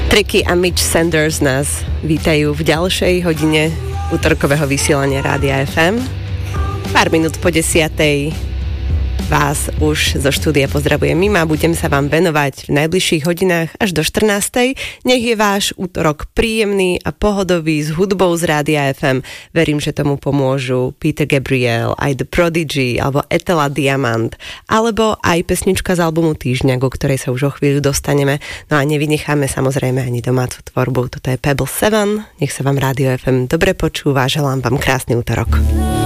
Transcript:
Tricky a Mitch Sanders nás vítajú v ďalšej hodine útorkového vysielania Rádia FM. Pár minút po 10:00 vás už zo štúdia pozdravujem Mima. Budem sa vám venovať v najbližších hodinách až do 14:00. Nech je váš útorok príjemný a pohodový s hudbou z Rádia FM. Verím, že tomu pomôžu Peter Gabriel, aj The Prodigy, alebo Ethela Diamant, alebo aj pesnička z albumu Týždňa, ku ktorej sa už o chvíľu dostaneme. No a nevynecháme samozrejme ani domácu tvorbu. Toto je Pebble 7. Nech sa vám Rádio FM dobre počúva. Želám vám krásny útorok.